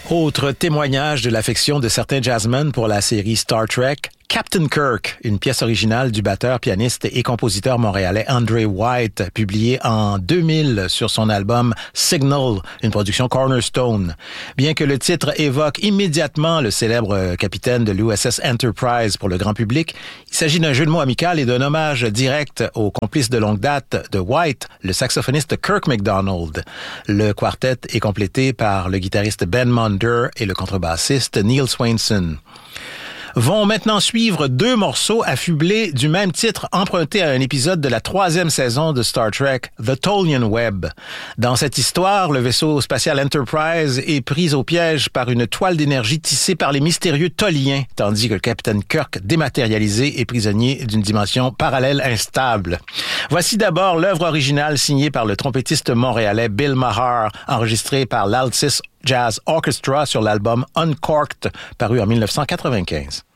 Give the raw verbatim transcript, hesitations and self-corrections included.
Autre témoignage de l'affection de certains jazzmen pour la série Star Trek, Captain Kirk, une pièce originale du batteur, pianiste et compositeur montréalais Andre White, publiée en deux mille sur son album Signal, une production Cornerstone. Bien que le titre évoque immédiatement le célèbre capitaine de l'U S S Enterprise pour le grand public, il s'agit d'un jeu de mots amical et d'un hommage direct au complice de longue date de White, le saxophoniste Kirk MacDonald. Le quartet est complété par le guitariste Ben Monder et le contrebassiste Neil Swainson. Vont maintenant suivre deux morceaux affublés du même titre emprunté à un épisode de la troisième saison de Star Trek, The Tolian Web. Dans cette histoire, le vaisseau spatial Enterprise est pris au piège par une toile d'énergie tissée par les mystérieux Toliens, tandis que le capitaine Kirk, dématérialisé, est prisonnier d'une dimension parallèle instable. Voici d'abord l'œuvre originale signée par le trompettiste montréalais Bill Maher, enregistrée par l'Altis Jazz Orchestra sur l'album Uncorked, paru en dix-neuf cent quatre-vingt-quinze.